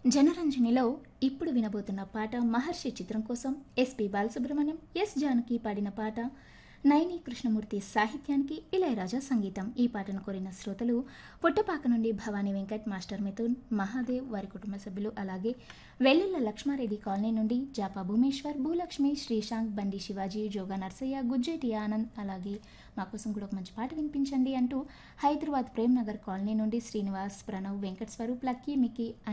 జనరంజనిలో ఇప్పుడు వినబోతున్న పాట మహర్షి చిత్రం కోసం ఎస్పి బాలసుబ్రహ్మణ్యం ఎస్ జానకి పాడిన పాట నైని కృష్ణమూర్తి సాహిత్యానికి ఇళయరాజా సంగీతం. ఈ పాటను కోరిన శ్రోతలు పుట్టపాక నుండి భవానీ వెంకట్, మాస్టర్ మిథున్, మహాదేవ్, వారి కుటుంబ సభ్యులు, అలాగే వెల్లుల్ల లక్ష్మారెడ్డి కాలనీ నుండి జాపా భూమేశ్వర్, భూలక్ష్మి, శ్రీశాంక్, బండి శివాజీ, జోగా నర్సయ్య, గుజ్జేటి ఆనంద్, అలాగే మా కోసం కూడా ఒక మంచి పాట వినిపించండి అంటూ హైదరాబాద్ ప్రేమ్ నగర్ కాలనీ నుండి శ్రీనివాస్, ప్రణవ్, వెంకట్ స్వరూప్, లక్కీ, మిక్కీ